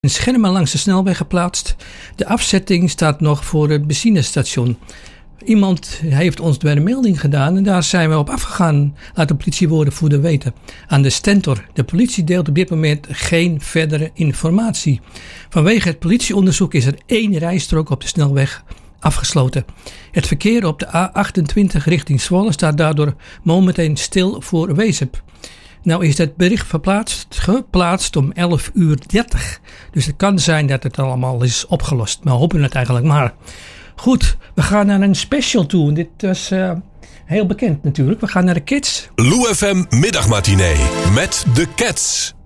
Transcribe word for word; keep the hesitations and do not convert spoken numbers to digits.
Schermen langs de snelweg geplaatst. De afzetting staat nog voor het benzinestation. Iemand heeft ons bij de melding gedaan en daar zijn we op afgegaan. Laat de politiewoordvoerder weten. Aan de Stentor. De politie deelt op dit moment geen verdere informatie. Vanwege het politieonderzoek is er één rijstrook op de snelweg afgesloten. Het verkeer op de A achtentwintig richting Zwolle staat daardoor momenteel stil voor Wezep. Nou is het bericht verplaatst, geplaatst om elf uur dertig. Dus het kan zijn dat het allemaal is opgelost. Maar we hopen het eigenlijk maar. Goed, we gaan naar een special toe. Dit was uh, heel bekend natuurlijk. We gaan naar de Cats. Lou F M Middagmatinee met de Cats.